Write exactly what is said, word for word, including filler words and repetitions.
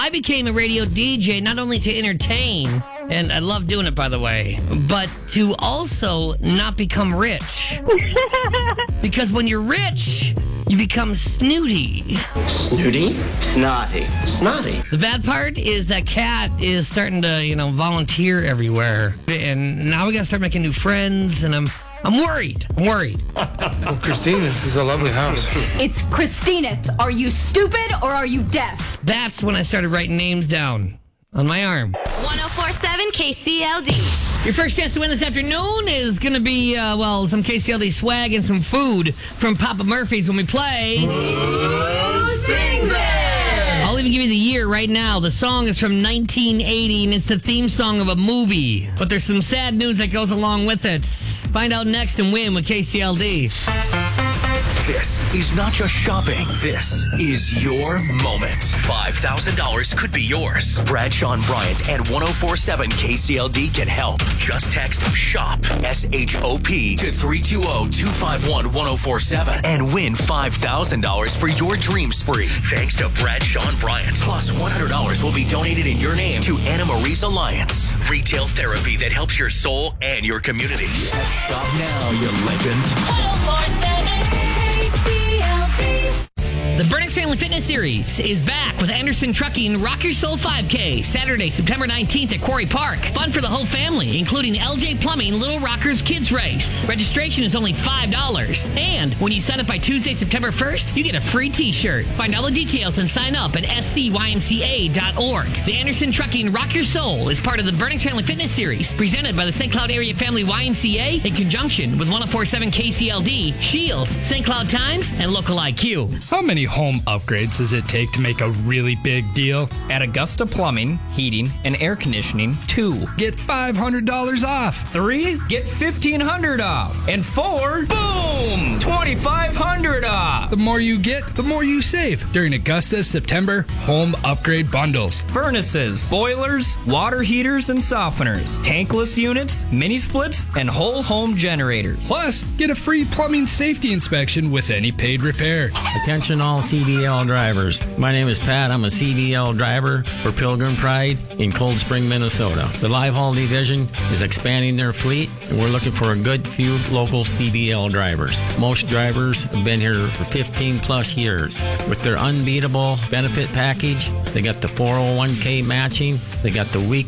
I became a radio D J not only to entertain, and I love doing it, by the way, but to also not become rich. Because when you're rich, you become snooty. Snooty? Snotty. Snotty. The bad part is that Kat is starting to, you know, volunteer everywhere. And now we got to start making new friends, and I'm I'm worried. I'm worried. Well, Christine, this is a lovely house. It's Christineth. Are you stupid or are you deaf? That's when I started writing names down on my arm. one oh four point seven K C L D. Your first chance to win this afternoon is going to be, uh, well, some K C L D swag and some food from Papa Murphy's when we play. Who sings it? I'll even give you the year right now. The song is from nineteen eighty, and it's the theme song of a movie. But there's some sad news that goes along with it. Find out next and win with K C L D. This is not just shopping. This is your moment. five thousand dollars could be yours. Bradshaw and Bryant and one oh four point seven K C L D can help. Just text SHOP, S H O P, to three two zero, two five one, one oh four seven and win five thousand dollars for your dream spree. Thanks to Bradshaw and Bryant. Plus, one hundred dollars will be donated in your name to Anna Marie's Alliance. Retail therapy that helps your soul and your community. Shop now, you legends. one oh four point seven K C L D. The Burnix Family Fitness Series is back with Anderson Trucking Rock Your Soul five K, Saturday, September nineteenth at Quarry Park. Fun for the whole family, including L J Plumbing Little Rockers Kids Race. Registration is only five dollars. And when you sign up by Tuesday, September first, you get a free t-shirt. Find all the details and sign up at S C Y M C A dot org. The Anderson Trucking Rock Your Soul is part of the Burnix Family Fitness Series, presented by the Saint Cloud Area Family Y M C A in conjunction with one oh four point seven K C L D, Shields, Saint Cloud Times, and Local I Q. How many home upgrades does it take to make a really big deal? At Augusta Plumbing, Heating, and Air Conditioning, two. Get five hundred dollars off. Three, get fifteen hundred dollars off. And four, boom, twenty-five hundred dollars off. The more you get, the more you save during Augusta's September home upgrade bundles. Furnaces, boilers, water heaters and softeners, tankless units, mini splits, and whole home generators. Plus, get a free plumbing safety inspection with any paid repair. Attention all C D L drivers. My name is Pat. I'm a C D L driver for Pilgrim Pride in Cold Spring, Minnesota. The Live Haul Division is expanding their fleet, and we're looking for a good few local C D L drivers. Most drivers have been here for fifteen plus years. With their unbeatable benefit package, they got the four oh one K matching, they got the week